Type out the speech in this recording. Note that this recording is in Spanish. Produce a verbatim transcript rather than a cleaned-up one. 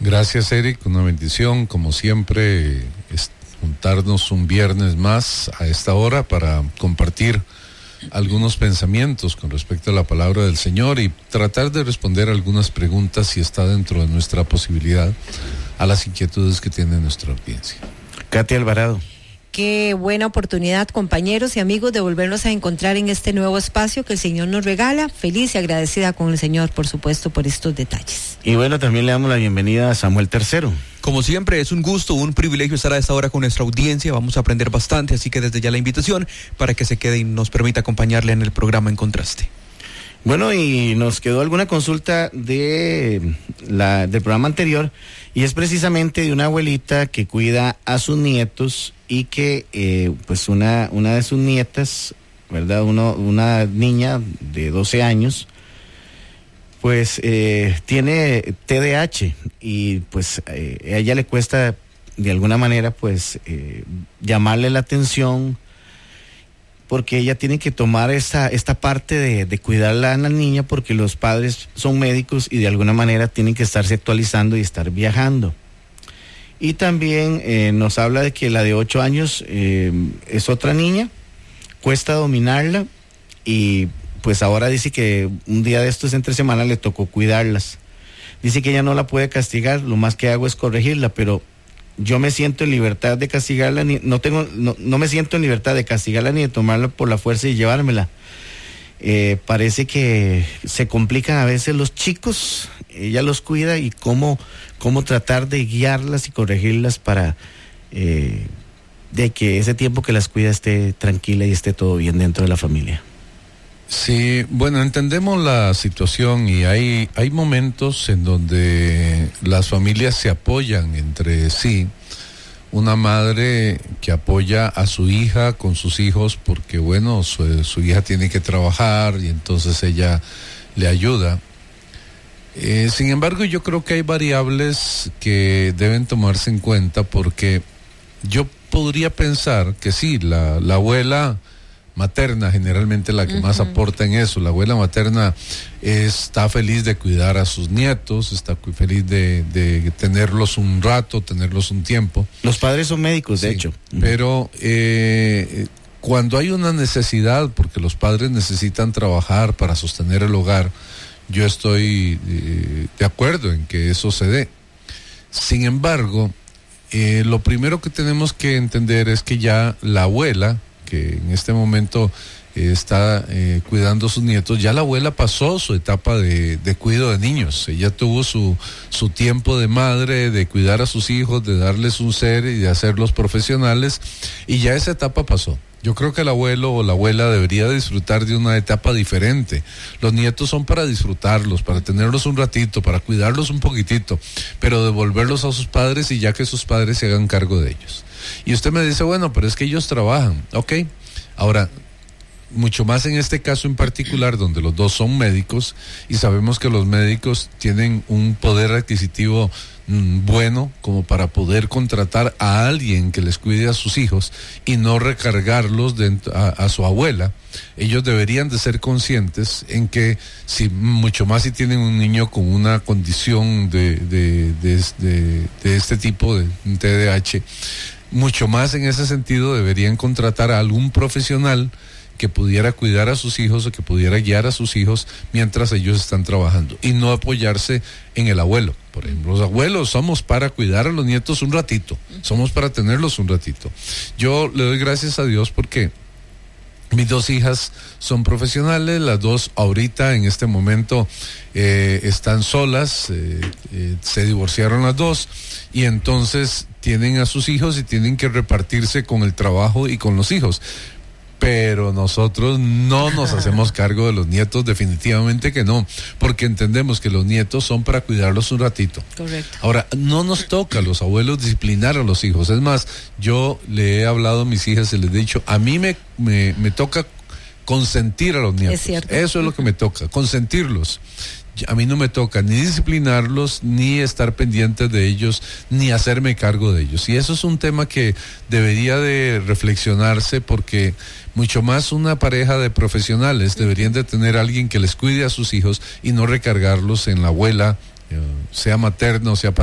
Gracias, Eric, una bendición, como siempre, es juntarnos un viernes más a esta hora para compartir algunos pensamientos con respecto a la palabra del Señor y tratar de responder algunas preguntas, si está dentro de nuestra posibilidad, a las inquietudes que tiene nuestra audiencia. Katy Alvarado. Qué buena oportunidad, compañeros y amigos, de volvernos a encontrar en este nuevo espacio que el Señor nos regala. Feliz y agradecida con el Señor, por supuesto, por estos detalles. Y bueno, también le damos la bienvenida a Samuel Tercero. Como siempre, es un gusto, un privilegio estar a esta hora con nuestra audiencia. Vamos a aprender bastante, así que desde ya la invitación para que se quede y nos permita acompañarle en el programa En Contraste. Bueno, y nos quedó alguna consulta de la del programa anterior, y es precisamente de una abuelita que cuida a sus nietos y que eh, pues una, una de sus nietas, ¿verdad? Uno, una niña de doce años, pues eh, tiene T D A H y pues eh, a ella le cuesta de alguna manera pues eh, llamarle la atención, porque ella tiene que tomar esta, esta parte de, de cuidarla a la niña, porque los padres son médicos y de alguna manera tienen que estarse actualizando y estar viajando. Y también eh, nos habla de que la de ocho años eh, es otra niña, cuesta dominarla, y pues ahora dice que un día de estos entre semana le tocó cuidarlas. Dice que ella no la puede castigar, lo más que hago es corregirla, pero yo me siento en libertad de castigarla, ni, no tengo, no, no me siento en libertad de castigarla ni de tomarla por la fuerza y llevármela. Eh, parece que se complican a veces los chicos, ella los cuida, y cómo, cómo tratar de guiarlas y corregirlas para eh, de que ese tiempo que las cuida esté tranquila y esté todo bien dentro de la familia. Sí, bueno, entendemos la situación, y hay, hay momentos en donde las familias se apoyan entre sí. Una madre que apoya a su hija con sus hijos porque, bueno, su, su hija tiene que trabajar y entonces ella le ayuda. Eh, sin embargo, yo creo que hay variables que deben tomarse en cuenta, porque yo podría pensar que sí, la, la abuela materna generalmente la que uh-huh. más aporta en eso. La abuela materna está feliz de cuidar a sus nietos, está feliz de, de tenerlos un rato, tenerlos un tiempo. Los padres son médicos, de sí, hecho. Uh-huh. Pero eh, cuando hay una necesidad, porque los padres necesitan trabajar para sostener el hogar, yo estoy eh, de acuerdo en que eso se dé. Sin embargo, eh, lo primero que tenemos que entender es que ya la abuela, que en este momento eh, está eh, cuidando a sus nietos, ya la abuela pasó su etapa de, de cuidado de niños. Ella tuvo su, su tiempo de madre, de cuidar a sus hijos, de darles un ser y de hacerlos profesionales, y ya esa etapa pasó. Yo creo que el abuelo o la abuela debería disfrutar de una etapa diferente. Los nietos son para disfrutarlos, para tenerlos un ratito, para cuidarlos un poquitito, pero devolverlos a sus padres, y ya que sus padres se hagan cargo de ellos. Y usted me dice, bueno, pero es que ellos trabajan. Ok, ahora, mucho más en este caso en particular, donde los dos son médicos, y sabemos que los médicos tienen un poder adquisitivo mmm, bueno, como para poder contratar a alguien que les cuide a sus hijos y no recargarlos de, a, a su abuela. Ellos deberían de ser conscientes en que, si mucho más si tienen un niño con una condición de, de, de, de, de este tipo de T D A H, mucho más en ese sentido deberían contratar a algún profesional que pudiera cuidar a sus hijos o que pudiera guiar a sus hijos mientras ellos están trabajando, y no apoyarse en el abuelo. Por ejemplo, los abuelos somos para cuidar a los nietos un ratito, somos para tenerlos un ratito. Yo le doy gracias a Dios porque mis dos hijas son profesionales, las dos ahorita en este momento eh, están solas, eh, eh, se divorciaron las dos, y entonces tienen a sus hijos y tienen que repartirse con el trabajo y con los hijos. Pero nosotros no nos hacemos cargo de los nietos, definitivamente que no, porque entendemos que los nietos son para cuidarlos un ratito. Correcto. Ahora, no nos toca a los abuelos disciplinar a los hijos. Es más, yo le he hablado a mis hijas y les he dicho, a mí me, me, me toca consentir a los nietos. Es cierto. Eso es lo que me toca, consentirlos. A mí no me toca ni disciplinarlos, ni estar pendientes de ellos, ni hacerme cargo de ellos. Y eso es un tema que debería de reflexionarse, porque mucho más una pareja de profesionales deberían de tener a alguien que les cuide a sus hijos y no recargarlos en la abuela, sea materna o sea paterna.